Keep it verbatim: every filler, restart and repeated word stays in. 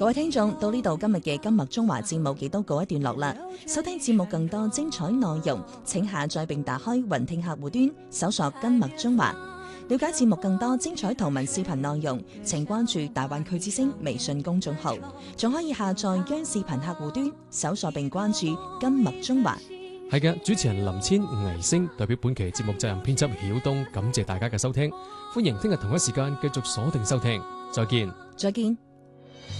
各位聽眾，到呢度今日嘅今麥中華節目亦都告一段落啦。收聽節目更多精彩內容，請下載並打開雲聽客戶端，搜索今麥中華。了解節目更多精彩圖文視頻內容，請關注大灣區之聲微信公眾號，仲可以下載央視頻客戶端，搜索並關注今麥中華。 係嘅，主持人林千、倪星代表本期節目責任編輯曉東，感謝大家嘅收聽，歡迎聽日同一時間繼續鎖定收聽，再見， 再見。